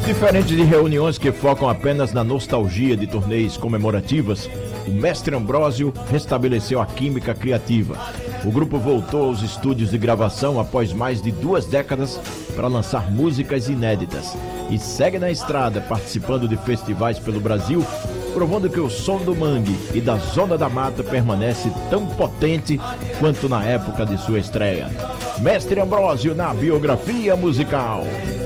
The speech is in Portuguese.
Diferente de reuniões que focam apenas na nostalgia de turnês comemorativas, o Mestre Ambrósio restabeleceu a química criativa. O grupo voltou aos estúdios de gravação após mais de 2 décadas para lançar músicas inéditas e segue na estrada participando de festivais pelo Brasil, provando que o som do mangue e da Zona da Mata permanece tão potente quanto na época de sua estreia. Mestre Ambrósio na biografia musical.